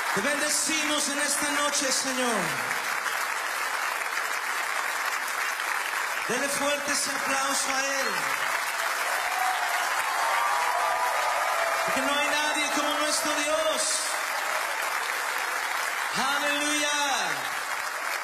Te bendecimos en esta noche, Señor. Dele fuerte ese aplauso a Él. Porque no hay